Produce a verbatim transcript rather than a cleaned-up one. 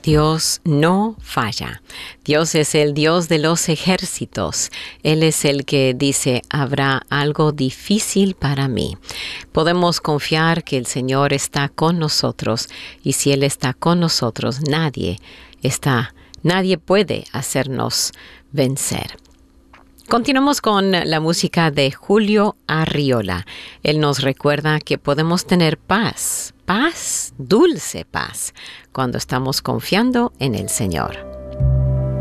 Dios no falla. Dios es el Dios de los ejércitos. Él es el que dice, habrá algo difícil para mí. Podemos confiar que el Señor está con nosotros, y si Él está con nosotros, nadie está, nadie puede hacernos vencer. Continuamos con la música de Julio Arriola. Él nos recuerda que podemos tener paz, paz, dulce paz, cuando estamos confiando en el Señor.